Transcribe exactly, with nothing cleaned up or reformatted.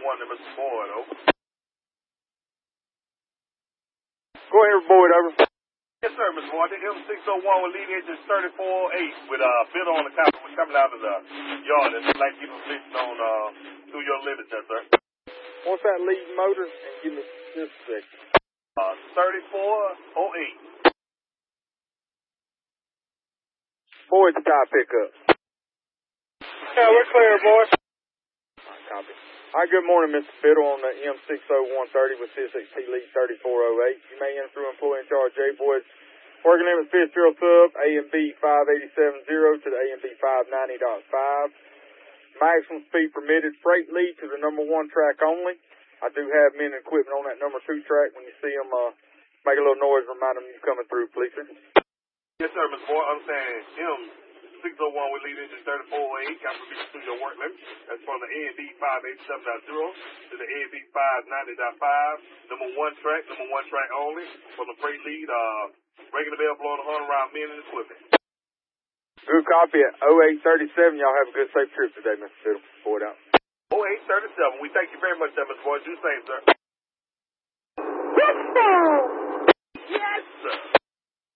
one to Mister Boyd, over. Go ahead, Boyd, over. Yes, sir, Mister Boyd. The M six oh one with lead engine thirty-four oh eight with a uh, bit on the top. We're coming out of the yard and it's like keep position on uh, through your limit there, sir. What's that lead motor? And give me just a second. Uh, thirty-four oh eight. Boyd's top pickup. Yeah, we're clear, boy. Right, copy. All right, good morning, Mister Fiddle on the M six oh one thirty with C S X T lead thirty-four oh eight. You may enter through employee in charge J. Boyd. Working in with Fitzgerald Sub, A M B five eighty-seven zero to the A M B five ninety point five. Maximum speed permitted. Freight lead to the number one track only. I do have men and equipment on that number two track. When you see them, uh, make a little noise, remind them you're coming through, please, sir. Yes, sir, Mister Boyd. I'm saying M six oh one with lead engine thirty-four oh eight. Got permission through your work limit. That's from the A M B five eighty-seven zero to the A M B five ninety point five. Number one track, number one track only. From the freight lead, uh, regular bell blowing the horn around men and equipment. Good copy at oh eight thirty-seven. Y'all have a good, safe trip today, Mister Fiddle. Boyd out. oh eight thirty-seven. We thank you very much, sir, Mister Boyd. Do the same, sir. Yes, sir. Yes, sir.